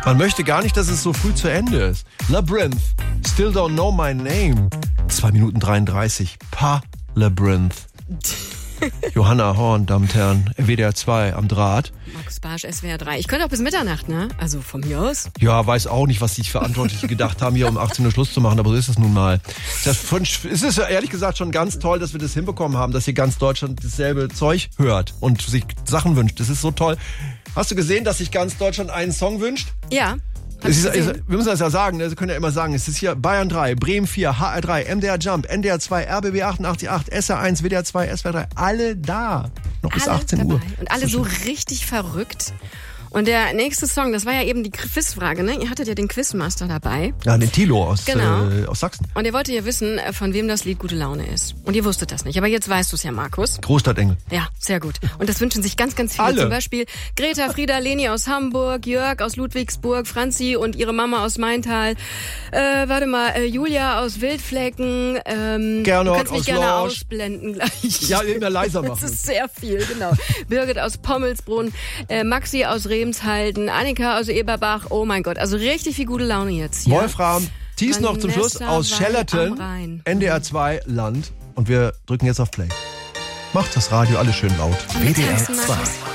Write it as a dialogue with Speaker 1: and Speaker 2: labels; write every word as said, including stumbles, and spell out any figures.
Speaker 1: Man möchte gar nicht, dass es so früh zu Ende ist. Labyrinth, Still Don't Know My Name. zwei Minuten dreiunddreißig. Pa Labyrinth. Johanna Horn, Damen und Herren, W D R zwei am Draht.
Speaker 2: Markus Barsch, S W R drei. Ich könnte auch bis Mitternacht, ne? Also von mir aus.
Speaker 1: Ja, weiß auch nicht, was die Verantwortlichen gedacht haben, hier um achtzehn Uhr Schluss zu machen, aber so ist es nun mal. Das es ist ja ehrlich gesagt schon ganz toll, dass wir das hinbekommen haben, dass hier ganz Deutschland dasselbe Zeug hört und sich Sachen wünscht. Das ist so toll. Hast du gesehen, dass sich ganz Deutschland einen Song wünscht?
Speaker 2: Ja.
Speaker 1: Es ist, es, wir müssen das ja sagen, Sie können ja immer sagen, es ist hier Bayern drei, Bremen vier, H R drei, M D R Jump, N D R zwei, R B B achtundachtzig Komma acht, S R eins, W D R zwei, S W R drei, alle da. Noch bis
Speaker 2: alle
Speaker 1: achtzehn Uhr.
Speaker 2: Und alle so richtig verrückt. Und der nächste Song, das war ja eben die Quizfrage, ne? Ihr hattet ja den Quizmaster dabei.
Speaker 1: Ja, den Thilo aus,
Speaker 2: genau.
Speaker 1: äh, aus Sachsen.
Speaker 2: Und ihr wolltet ja wissen, von wem das Lied Gute Laune ist. Und ihr wusstet das nicht. Aber jetzt weißt du es ja, Markus.
Speaker 1: Großstadtengel.
Speaker 2: Ja, sehr gut. Und das wünschen sich ganz, ganz viele.
Speaker 1: Alle.
Speaker 2: Zum Beispiel Greta, Frieda, Leni aus Hamburg, Jörg aus Ludwigsburg, Franzi und ihre Mama aus Maintal. Äh, warte mal, äh, Julia aus Wildflecken. Ähm,
Speaker 1: Gernot
Speaker 2: du kannst mich
Speaker 1: aus
Speaker 2: gerne
Speaker 1: Lorsch.
Speaker 2: ausblenden gleich.
Speaker 1: Ja, immer leiser machen.
Speaker 2: Das ist sehr viel, genau. Birgit aus Pommelsbrunn, äh, Maxi aus Remshalden, Annika aus Eberbach. Oh mein Gott, also richtig viel gute Laune jetzt hier.
Speaker 1: Wolfram, Thies noch zum Schluss
Speaker 2: Vanessa
Speaker 1: aus
Speaker 2: Weil
Speaker 1: Schellerton,
Speaker 2: am Rhein.
Speaker 1: N D R zwei Land. Und wir drücken jetzt auf Play. Macht das Radio alles schön laut. W D R
Speaker 2: Mittags,
Speaker 1: zwei.
Speaker 2: Markus.